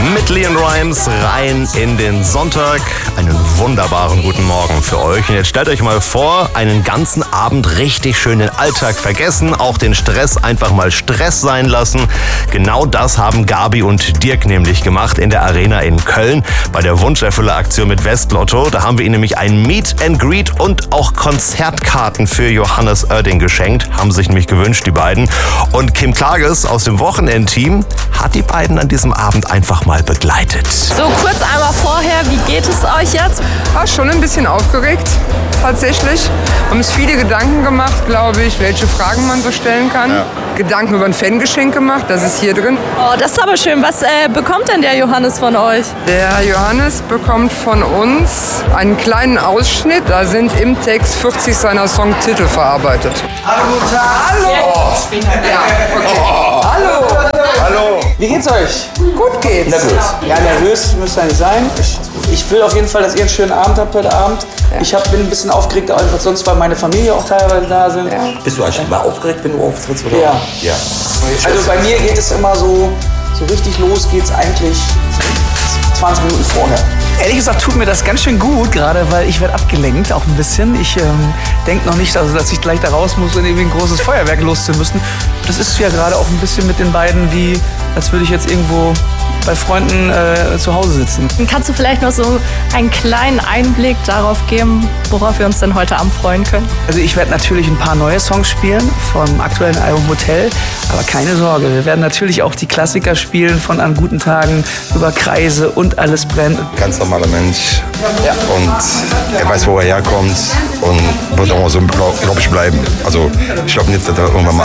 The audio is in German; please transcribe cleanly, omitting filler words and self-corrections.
Mit LeAnn Rimes rein in den Sonntag. Einen wunderbaren guten Morgen für euch. Und jetzt stellt euch mal vor, einen ganzen Abend richtig schön den Alltag vergessen, auch den Stress einfach mal Stress sein lassen. Genau das haben Gabi und Dirk nämlich gemacht in der Arena in Köln bei der Wunscherfüller-Aktion mit Westlotto. Da haben wir ihnen nämlich ein Meet and Greet und auch Konzertkarten für Johannes Oerding geschenkt. Haben sich nämlich gewünscht, die beiden. Und Kim Klages aus dem Wochenendteam hat die beiden an diesem Abend einfach mal begleitet. So, kurz einmal vorher, wie geht es euch jetzt? War schon ein bisschen aufgeregt, tatsächlich. Haben uns viele Gedanken gemacht, glaube ich, welche Fragen man so stellen kann. Ja. Gedanken über ein Fangeschenk gemacht, das ist hier drin. Oh, das ist aber schön. Was bekommt denn der Johannes von euch? Der Johannes bekommt von uns einen kleinen Ausschnitt. Da sind im Text 40 seiner Songtitel verarbeitet. Hallo, guten Tag. Hallo. Ja, okay. Hallo. Hallo. Wie geht's euch? Gut geht's. Na gut. Ja, nervös müsst ihr nicht sein. Ich will auf jeden Fall, dass ihr einen schönen Abend habt heute Abend. Ja. Ich bin ein bisschen aufgeregt, als sonst, weil meine Familie auch teilweise da sind. Ja. Bist du eigentlich immer aufgeregt, wenn du auftrittst? Oder? Ja. Also bei mir geht es immer so richtig los geht's eigentlich 20 Minuten vorher. Ehrlich gesagt tut mir das ganz schön gut, gerade weil ich werde abgelenkt, auch ein bisschen. Ich denke noch nicht, dass ich gleich da raus muss und irgendwie ein großes Feuerwerk loszumüssen. Das ist ja gerade auch ein bisschen mit den beiden wie, als würde ich jetzt irgendwo bei Freunden zu Hause sitzen. Kannst du vielleicht noch so einen kleinen Einblick darauf geben, worauf wir uns denn heute Abend freuen können? Also ich werde natürlich ein paar neue Songs spielen vom aktuellen Album Hotel, aber keine Sorge, wir werden natürlich auch die Klassiker spielen von An guten Tagen über Kreise und Alles brennt. Ganz normaler Mensch und er weiß, wo er herkommt und wird auch so, glaube ich, bleiben. Also ich glaube nicht, dass er irgendwann mal